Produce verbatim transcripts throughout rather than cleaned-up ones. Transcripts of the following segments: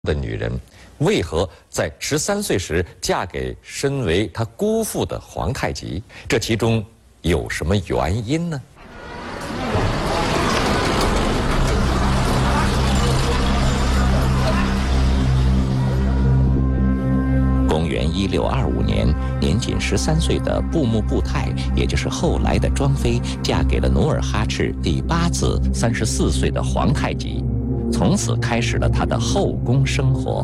的女人，为何在十三岁时嫁给身为她姑父的皇太极？这其中有什么原因呢？公元一六二五年，年仅十三岁的布木布泰，也就是后来的庄妃，嫁给了努尔哈赤第八子三十四岁的皇太极。 从此开始了他的后宫生活。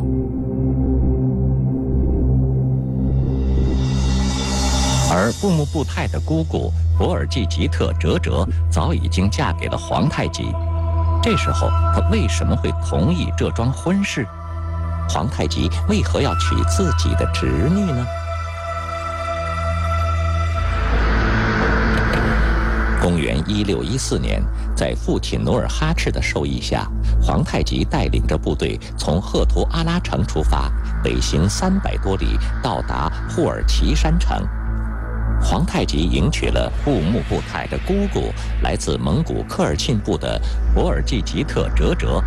而布木布泰的姑姑博尔济吉特哲哲早已经嫁给了皇太极，这时候他为什么会同意这桩婚事？皇太极为何要娶自己的侄女呢？ 公元一六一四年，在父亲努尔哈赤的授意下，皇太极带领着部队从赫图阿拉城出发，北行三百多里，到达霍尔奇山城。皇太极迎娶了布木布泰的姑姑，来自蒙古科尔沁部的博尔济吉特哲哲。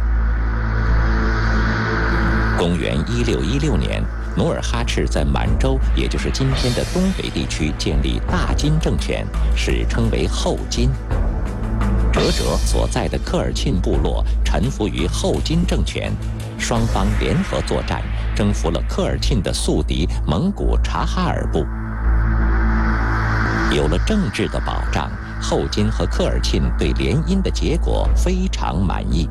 公元一六一六年。 努尔哈赤在满洲，也就是今天的东北地区建立大金政权，史称为后金。哲哲所在的科尔沁部落臣服于后金政权，双方联合作战，征服了科尔沁的宿敌蒙古察哈尔部。有了政治的保障，后金和科尔沁对联姻的结果非常满意。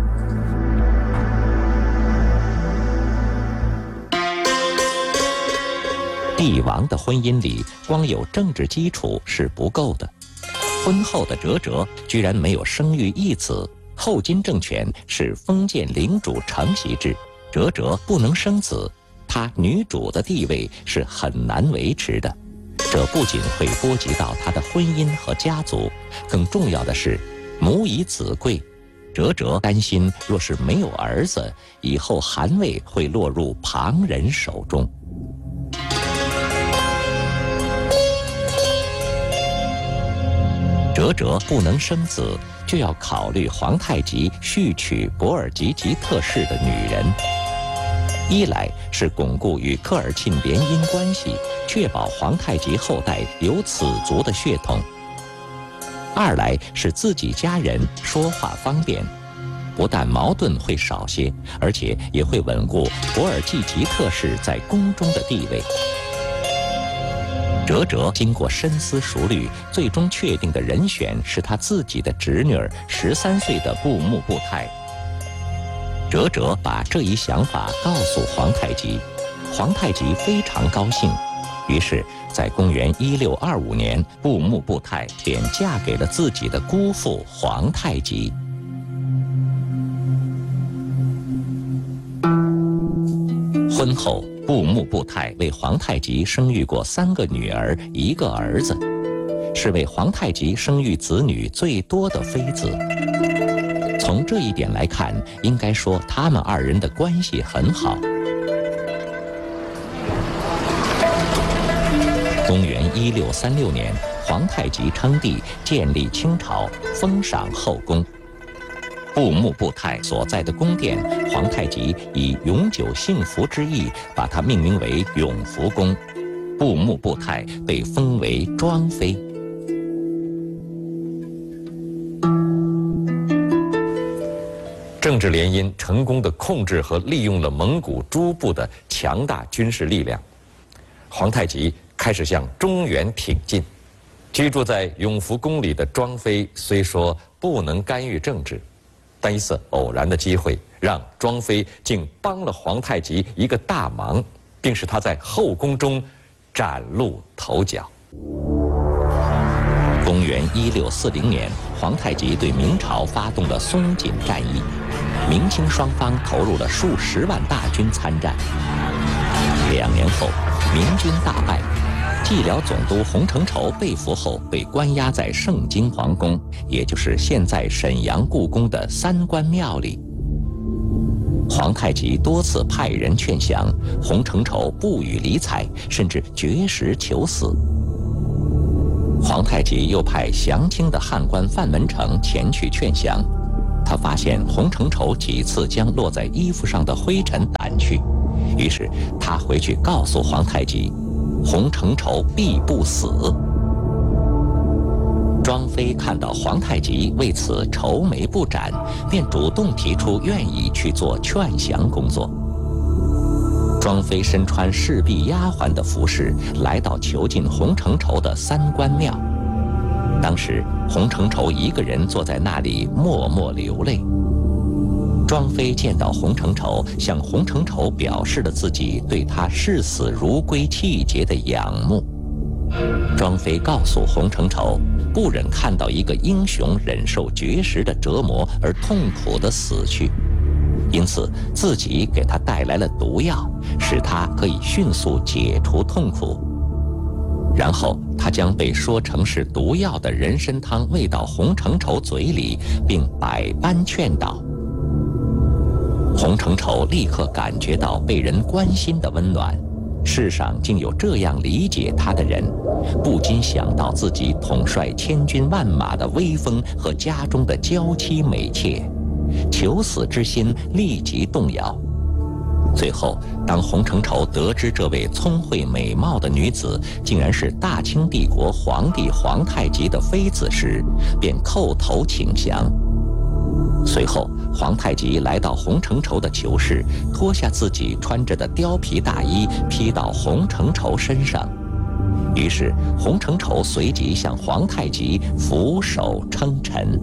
帝王的婚姻里，光有政治基础是不够的。婚后的哲哲居然没有生育一子。后金政权是封建领主承袭制，哲哲不能生子，她女主的地位是很难维持的。这不仅会波及到她的婚姻和家族，更重要的是，母以子贵。哲哲担心，若是没有儿子，以后汗位会落入旁人手中。 哲哲不能生子，就要考虑皇太极续娶博尔济吉特氏的女人。一来是巩固与科尔沁联姻关系，确保皇太极后代有此族的血统；二来是自己家人说话方便，不但矛盾会少些，而且也会稳固博尔济吉特氏在宫中的地位。 哲哲经过深思熟虑，最终确定的人选是他自己的侄女儿，十三岁的布木布泰。哲哲把这一想法告诉皇太极，皇太极非常高兴，于是，在公元一六二五年，布木布泰便嫁给了自己的姑父皇太极。婚后。 布木布泰为皇太极生育过三个女儿，一个儿子，是为皇太极生育子女最多的妃子。从这一点来看，应该说他们二人的关系很好。公元一六三六年，皇太极称帝，建立清朝，封赏后宫。 布木布泰所在的宫殿，皇太极以永久幸福之意，把它命名为永福宫。布木布泰被封为庄妃。政治联姻成功地控制和利用了蒙古诸部的强大军事力量，皇太极开始向中原挺进。居住在永福宫里的庄妃虽说不能干预政治。 但一次偶然的机会，让庄妃竟帮了皇太极一个大忙，并使他在后宫中崭露头角。公元一六四零年，皇太极对明朝发动了松锦战役，明清双方投入了数十万大军参战。两年后，明军大败。 蓟辽总督洪承畴被俘后，被关押在盛京皇宫，也就是现在沈阳故宫的三官庙里。皇太极多次派人劝降，洪承畴不予理睬，甚至绝食求死。皇太极又派降清的汉官范文成前去劝降， 他发现洪承畴几次将落在衣服上的灰尘掸去，于是他回去告诉皇太极，洪承畴必不死。庄妃看到皇太极为此愁眉不展，便主动提出愿意去做劝降工作。庄妃身穿侍婢丫鬟的服饰，来到囚禁洪承畴的三官庙。当时洪承畴一个人坐在那里默默流泪。庄妃见到洪承畴，向洪承畴表示了自己对他视死如归气节的仰慕。庄妃告诉洪承畴，不忍看到一个英雄忍受绝食的折磨而痛苦地死去，因此自己给他带来了毒药，使他可以迅速解除痛苦。然后他将被说成是毒药的人参汤喂到洪承畴嘴里，并百般劝导。洪承畴立刻感觉到被人关心的温暖，世上竟有这样理解他的人，不禁想到自己统帅千军万马的威风和家中的娇妻美妾，求死之心立即动摇。最后，当洪承畴得知这位聪慧美貌的女子竟然是大清帝国皇帝皇太极的妃子时，便叩头请降。随后，皇太极来到洪承畴的囚室，脱下自己穿着的貂皮大衣披到洪承畴身上。于是，洪承畴随即向皇太极俯首称臣。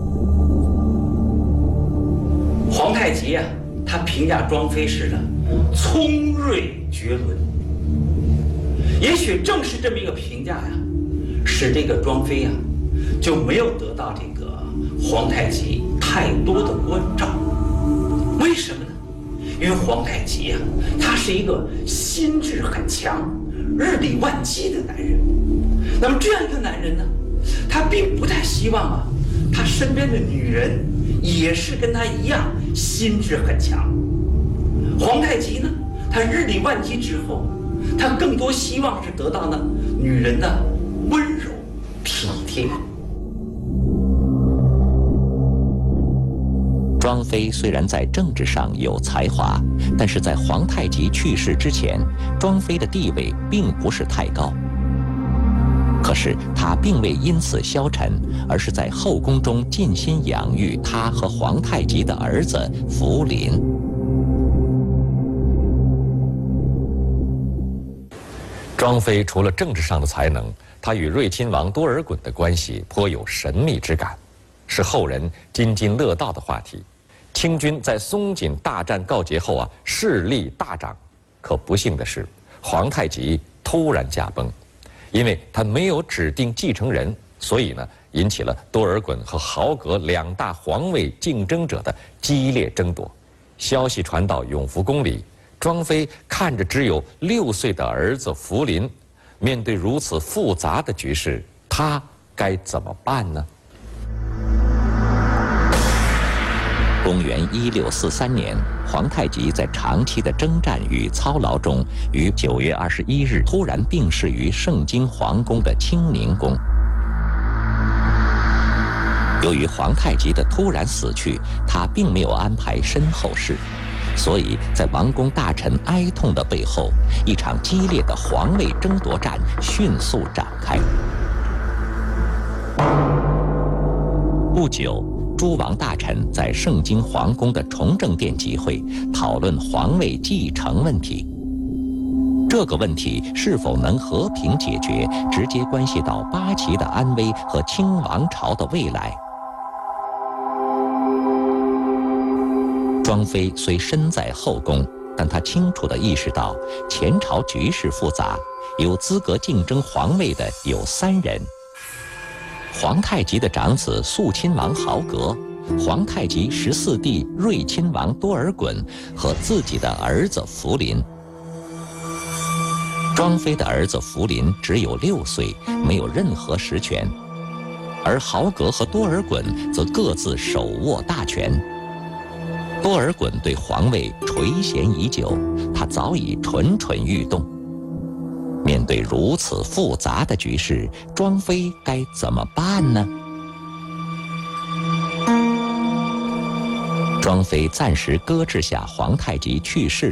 皇太极啊，他评价庄妃是呢聪锐绝伦。也许正是这么一个评价呀，使这个庄妃啊就没有得到这个皇太极太多的关照。为什么呢？因为皇太极呀、啊，他是一个心智很强、日理万机的男人。那么这样一个男人呢，他并不太希望啊，他身边的女人也是跟他一样心智很强。皇太极呢，他日理万机之后，他更多希望是得到呢女人的温柔体贴。 庄妃虽然在政治上有才华，但是在皇太极去世之前，庄妃的地位并不是太高。可是她并未因此消沉，而是在后宫中尽心养育她和皇太极的儿子福临。庄妃除了政治上的才能，她与睿亲王多尔衮的关系颇有神秘之感，是后人津津乐道的话题。清军在松锦大战告捷后啊，势力大涨，可不幸的是，皇太极突然驾崩，因为他没有指定继承人，所以呢，引起了多尔衮和豪格两大皇位竞争者的激烈争夺。消息传到永福宫里，庄妃看着只有六岁的儿子福临，面对如此复杂的局势，她该怎么办呢？公元一六四三年，皇太极在长期的征战与操劳中，于九月二十一日突然病逝于盛京皇宫的清宁宫。由于皇太极的突然死去，他并没有安排身后事，所以在王公大臣哀痛的背后，一场激烈的皇位争夺战迅速展开。不久，诸王大臣在盛京皇宫的崇政殿集会，讨论皇位继承问题。这个问题是否能和平解决，直接关系到八旗的安危和清王朝的未来。庄妃虽身在后宫，但她清楚地意识到前朝局势复杂，有资格竞争皇位的有三人：皇太极的长子肃亲王豪格，皇太极十四弟睿亲王多尔衮和自己的儿子福临。庄妃的儿子福临只有六岁，没有任何实权，而豪格和多尔衮则各自手握大权。多尔衮对皇位垂涎已久，他早已蠢蠢欲动。面对如此复杂的局势，庄妃该怎么办呢？ 庄妃暂时搁置下皇太极去世